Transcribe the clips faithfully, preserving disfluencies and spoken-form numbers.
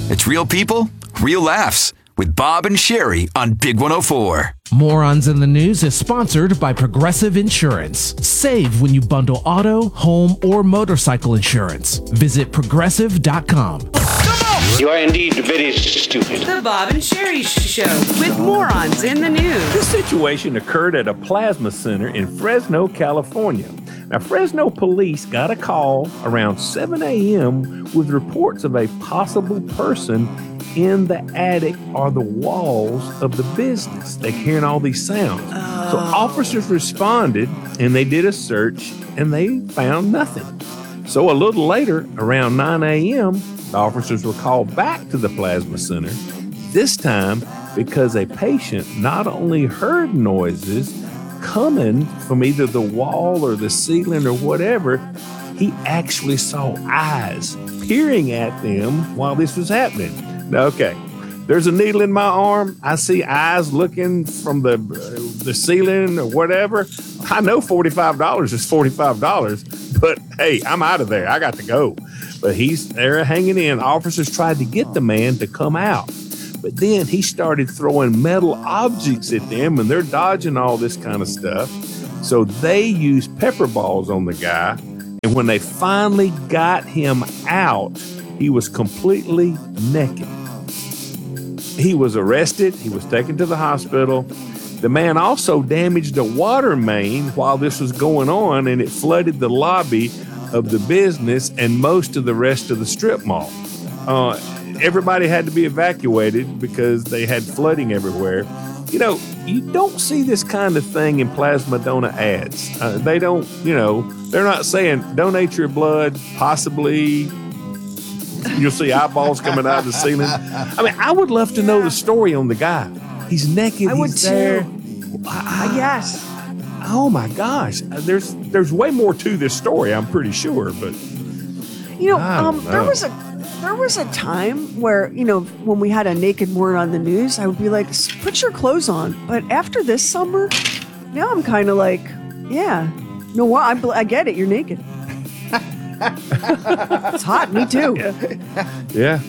It's real people, real laughs with Bob and Sherry on Big one oh four. Morons in the News is sponsored by Progressive Insurance. Save when you bundle auto, home, or motorcycle insurance. Visit progressive dot com. You are indeed very stupid. The Bob and Sherry Show with morons in the news. This situation occurred at a plasma center in Fresno, California. Now, Fresno police got a call around seven a.m. with reports of a possible person in the attic or the walls of the business. They're hearing all these sounds. Oh. So officers responded, and they did a search, and they found nothing. So a little later, around nine a.m., the officers were called back to the plasma center, this time because a patient not only heard noises coming from either the wall or the ceiling or whatever, he actually saw eyes peering at them while this was happening. Now, okay, there's a needle in my arm. I see eyes looking from the uh, the ceiling or whatever. I know forty-five dollars is forty-five dollars, but hey, I'm out of there. I got to go. But he's there hanging in. Officers tried to get the man to come out. But then he started throwing metal objects at them, and they're dodging all this kind of stuff. So they used pepper balls on the guy. And when they finally got him out, he was completely naked. He was arrested. He was taken to the hospital. The man also damaged a water main while this was going on, and it flooded the lobby of the business and most of the rest of the strip mall. Uh, everybody had to be evacuated because they had flooding everywhere. You know, you don't see this kind of thing in plasma donor ads. Uh, they don't, you know, they're not saying donate your blood, possibly you'll see eyeballs coming out of the ceiling. I mean, I would love to know the story on the guy. He's naked. I would he's there. too. Uh, yes. Oh my gosh. There's there's way more to this story, I'm pretty sure, but you know, I um don't know. there was a there was a time where, you know, when we had a naked moron on the news, I would be like, put your clothes on. But after this summer, now I'm kind of like, yeah, no, what? I, I get it. You're naked. It's hot. Me too. Yeah. yeah.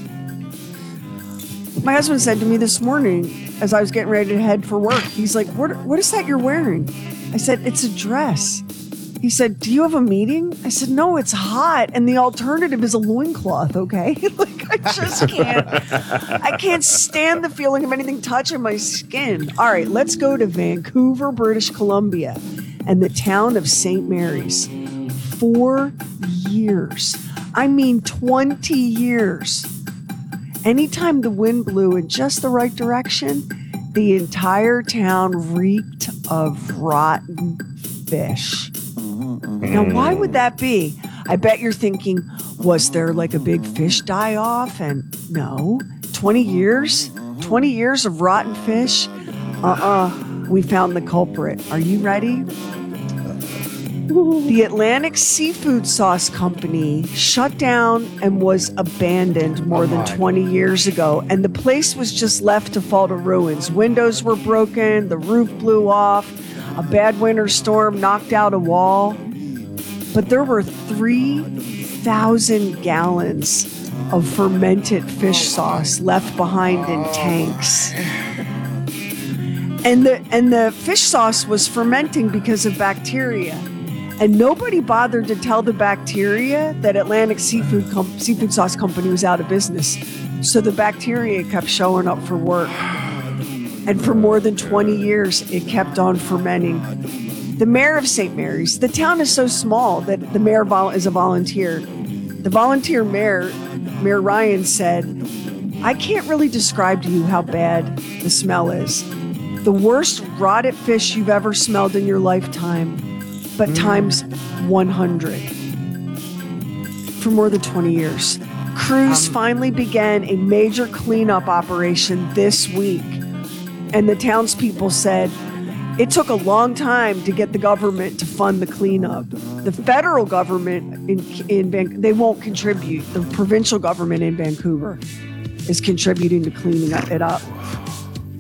My husband said to me this morning as I was getting ready to head for work, he's like, what, what is that you're wearing? I said, it's a dress. He said, do you have a meeting? I said, no, it's hot. And the alternative is a loincloth, okay? Like, I just can't. I can't stand the feeling of anything touching my skin. All right, let's go to Vancouver, British Columbia, and the town of Saint Mary's. Four years. I mean, twenty years. Anytime the wind blew in just the right direction, the entire town reeked of rotten fish. Now, why would that be? I bet you're thinking, was there like a big fish die-off? And no, twenty years? twenty years of rotten fish? Uh-uh, we found the culprit. Are you ready? The Atlantic Seafood Sauce Company shut down and was abandoned more than twenty years ago, and the place was just left to fall to ruins. Windows were broken, the roof blew off, a bad winter storm knocked out a wall. But there were three thousand gallons of fermented fish sauce left behind in tanks. And the and the fish sauce was fermenting because of bacteria. And nobody bothered to tell the bacteria that Atlantic Seafood Com- Seafood Sauce Company was out of business. So the bacteria kept showing up for work. And for more than twenty years, it kept on fermenting. The mayor of Saint Mary's, the town is so small that the mayor vol- is a volunteer. The volunteer mayor, Mayor Ryan, said, I can't really describe to you how bad the smell is. The worst rotted fish you've ever smelled in your lifetime, but mm. times one hundred. For more than twenty years. Crews um, finally began a major cleanup operation this week. And the townspeople said, it took a long time to get the government to fund the cleanup. The federal government in in Van- they won't contribute. The provincial government in Vancouver is contributing to cleaning it up.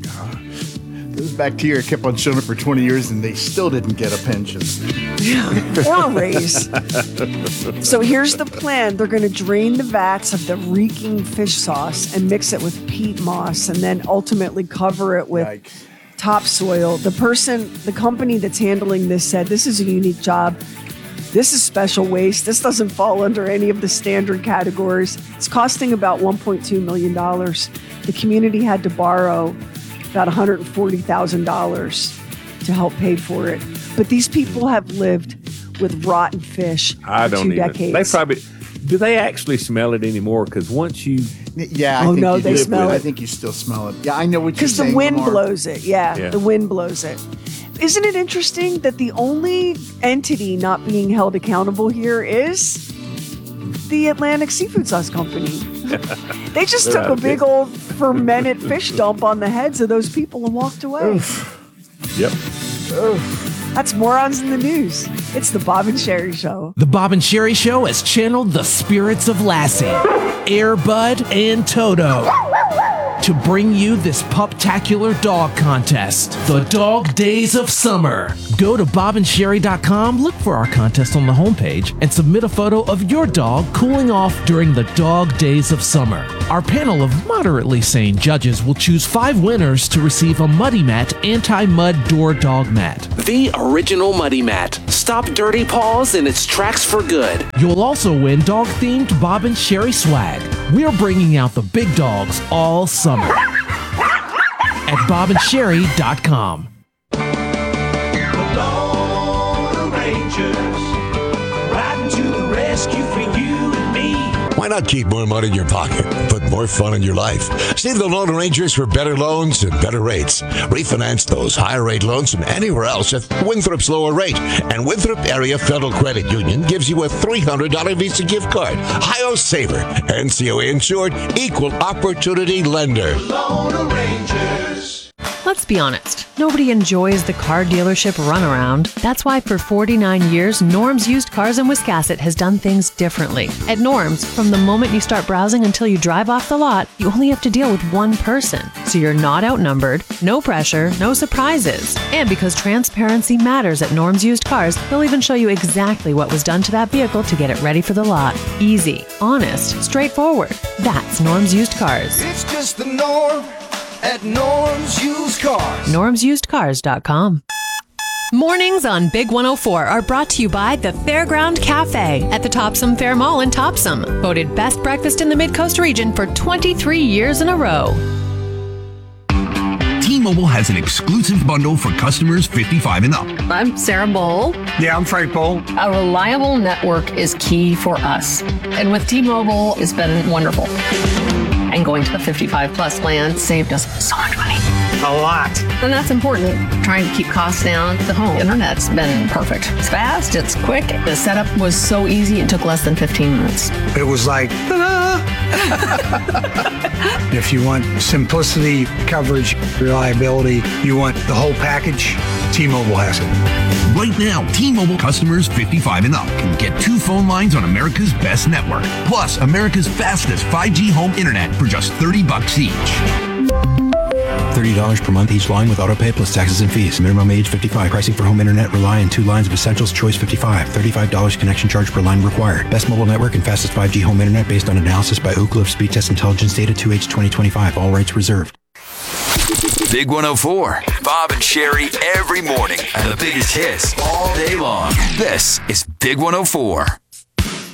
Gosh, those bacteria kept on showing up for twenty years, and they still didn't get a pension. Yeah. or a raise. So here's the plan. They're going to drain the vats of the reeking fish sauce and mix it with peat moss and then ultimately cover it with Yikes. topsoil. The person, the company that's handling this said, this is a unique job. This is special waste. This doesn't fall under any of the standard categories. It's costing about one point two million dollars. The community had to borrow about one hundred forty thousand dollars to help pay for it. But these people have lived with rotten fish I for don't two even, decades. They probably, do they actually smell it anymore? Because once you... Yeah, I oh, think no, you they do. smell I it. think you still smell it. Yeah, I know what you're Because saying. the wind Lamar. blows it. Yeah, Yeah. the wind blows it. Isn't it interesting that the only entity not being held accountable here is the Atlantic Seafood Sauce Company? They just They're took out a of big it. old fermented fish dump on the heads of those people and walked away. Yep. That's Morons in the News. It's the Bob and Sherry Show. The Bob and Sherry Show has channeled the spirits of Lassie, Air Bud, and Toto to bring you this puptacular dog contest, the Dog Days of Summer. Go to bob and sherry dot com, look for our contest on the homepage, and submit a photo of your dog cooling off during the Dog Days of Summer. Our panel of moderately sane judges will choose five winners to receive a Muddy Mat anti-mud door dog mat. The original Muddy Mat. Stop dirty paws in its tracks for good. You'll also win dog-themed Bob and Sherry swag. We're bringing out the big dogs all summer at bob and sherry dot com. Why not keep more money in your pocket and put more fun in your life? See the Loan Arrangers for better loans and better rates. Refinance those higher rate loans from anywhere else at Winthrop's lower rate. And Winthrop Area Federal Credit Union gives you a three hundred dollars Visa gift card. Hi-Yo Saver. N C O A insured, equal opportunity lender. Loan Arrangers. Let's be honest, nobody enjoys the car dealership runaround. That's why for forty-nine years, Norm's Used Cars in Wiscasset has done things differently. At Norm's, from the moment you start browsing until you drive off the lot, you only have to deal with one person. So you're not outnumbered, no pressure, no surprises. And because transparency matters at Norm's Used Cars, they'll even show you exactly what was done to that vehicle to get it ready for the lot. Easy, honest, straightforward. That's Norm's Used Cars. It's just the norm at Norm's Used Cars. norms used cars dot com. Mornings on Big one oh four are brought to you by the Fairground Cafe at the Topsom Fair Mall in Topsom. Voted best breakfast in the Mid-Coast region for twenty-three years in a row. T-Mobile has an exclusive bundle for customers fifty-five and up. I'm Sarah Bowl. Yeah, I'm Frank Bowl. A reliable network is key for us. And with T-Mobile, it's been wonderful. And going to the fifty-five plus plan saved us so much money. A lot. And that's important. Trying to keep costs down. The home internet's been perfect. It's fast, it's quick. The setup was so easy, it took less than fifteen minutes. It was like, ta-da! If you want simplicity, coverage, reliability, you want the whole package, T-Mobile has it. Right now, T-Mobile customers fifty-five and up can get two phone lines on America's best network, plus America's fastest five G home internet for just thirty bucks each. thirty dollars per month each line with autopay plus taxes and fees. Minimum age fifty-five. Pricing for home internet rely on two lines of Essentials Choice fifty-five. thirty-five dollars connection charge per line required. Best mobile network and fastest five G home internet based on analysis by Ookla of Speed Test Intelligence Data two H twenty twenty-five. All rights reserved. Big one oh four. Bob and Sherry every morning. And the biggest hits all day long. This is Big one oh four.